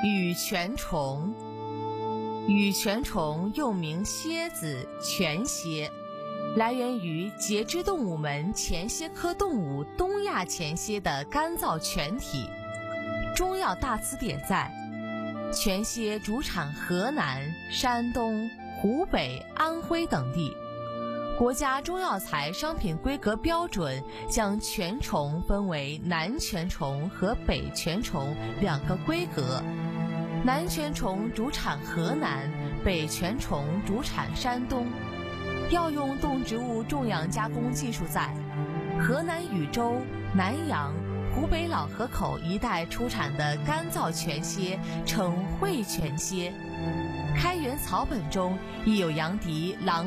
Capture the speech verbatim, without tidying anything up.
羽泉虫。羽泉虫又名蝎子、泉蝎，来源于节肢动物门前蝎科动物东亚前蝎的干燥泉体。中药大词典载，泉蝎主产河南、山东、湖北、安徽等地。国家中药材商品规格标准将泉虫分为南泉虫和北泉虫两个规格，南泉虫主产河南，北泉虫主产山东。药用动植物种养加工技术在河南禹州、南阳、湖北老河口一带出产的干燥泉蝎称会泉蝎。开元草本中亦有杨迪郎